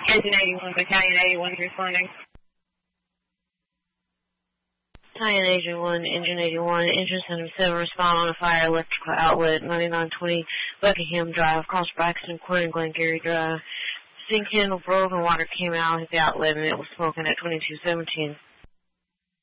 Engine 81, Battalion 81 responding. Battalion Agent 1, Engine 81, Engine 77, respond on a fire electrical outlet, 9920 Buckingham Drive, across Braxton, Quinn, Glengarry Drive. Sink handle broke and water came out at the outlet and it was smoking at 2217.